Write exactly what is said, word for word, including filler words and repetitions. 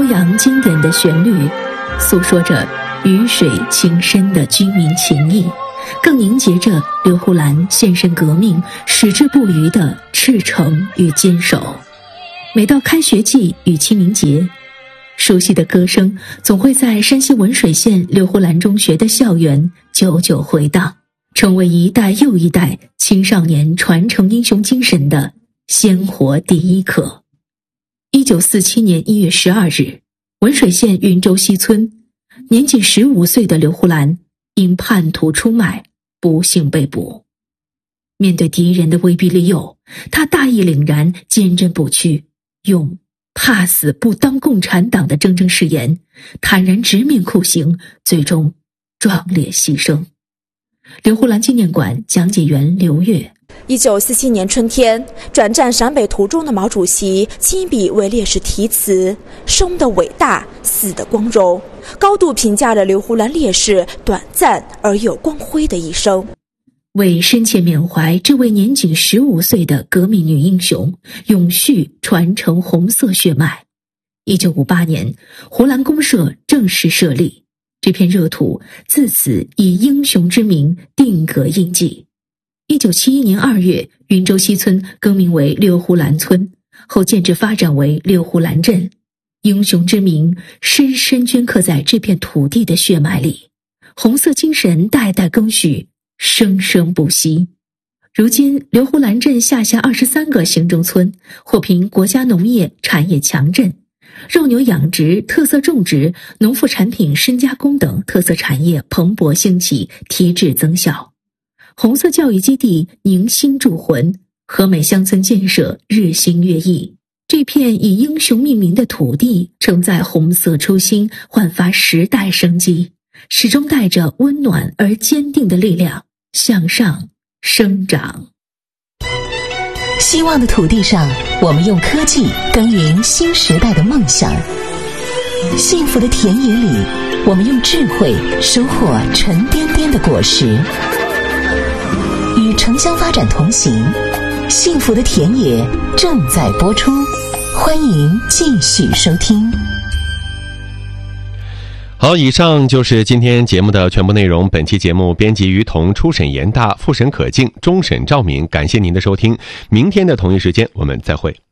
悠扬经典的旋律，诉说着鱼水情深的居民情谊，更凝结着刘胡兰献身革命、矢志不渝的赤诚与坚守。每到开学季与清明节，熟悉的歌声总会在山西文水县刘胡兰中学的校园久久回荡，成为一代又一代青少年传承英雄精神的鲜活第一课。一九四七年一月十二日，文水县云州西村，年仅十五岁的刘胡兰因叛徒出卖不幸被捕。面对敌人的威逼利诱，他大义凛然，坚贞不屈，用怕死不当共产党的铮铮誓言，坦然直面酷刑，最终壮烈牺牲。刘胡兰纪念馆讲解员刘月。 一九四七年春天，转战陕北途中的毛主席亲笔为烈士题词，生的伟大，死的光荣，高度评价了刘胡兰烈士短暂而有光辉的一生。 为深切缅怀这位年仅十五岁的革命女英雄，永续传承红色血脉。一九五八年，胡兰公社正式设立，这片热土自此以英雄之名定格印记。一九七一年二月，云州西村更名为刘胡兰村，后建制发展为刘胡兰镇。英雄之名深深镌刻在这片土地的血脉里，红色精神代代更续，生生不息。如今，刘胡兰镇下辖二十三个行政村，获评国家农业产业强镇，肉牛养殖、特色种植、农副产品深加工等特色产业蓬勃兴起，提质增效。红色教育基地凝心铸魂，和美乡村建设日新月异。这片以英雄命名的土地，承载红色初心，焕发时代生机，始终带着温暖而坚定的力量向上生长。 希望的土地上，我们用科技耕耘新时代的梦想；幸福的田野里，我们用智慧收获沉甸甸的果实。与城乡发展同行，幸福的田野正在播出，欢迎继续收听。 好，以上就是今天节目的全部内容。本期节目编辑于彤，初审严大，复审可敬，终审赵敏。感谢您的收听，明天的同一时间我们再会。